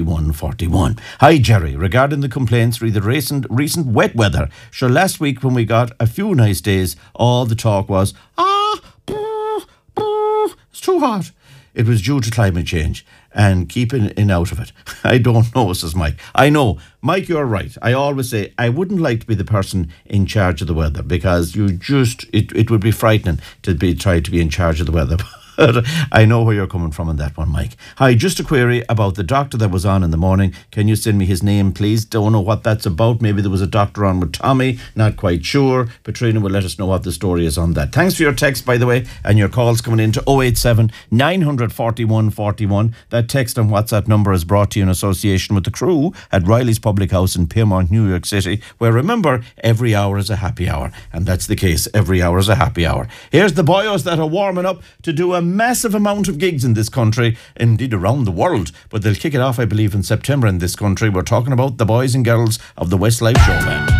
41. Hi, Jerry. Regarding the complaints re the recent wet weather, sure, last week when we got a few nice days, all the talk was, it's too hot. It was due to climate change and keeping in out of it. I don't know, says Mike. I know. Mike, you're right. I always say I wouldn't like to be the person in charge of the weather because it would be frightening to try to be in charge of the weather. I know where you're coming from on that one, Mike. Hi, just a query about the doctor that was on in the morning. Can you send me his name, please? Don't know what that's about. Maybe there was a doctor on with Tommy. Not quite sure. Petrina will let us know what the story is on that. Thanks for your text, by the way, and your calls coming in to 087 941 41. That text and WhatsApp number is brought to you in association with the crew at Riley's Public House in Piermont, New York City, where, remember, every hour is a happy hour. And that's the case. Every hour is a happy hour. Here's the boyos that are warming up to do a massive amount of gigs in this country, indeed around the world, but they'll kick it off, I believe, in September in this country. We're talking about the boys and girls of the Westlife Show Band.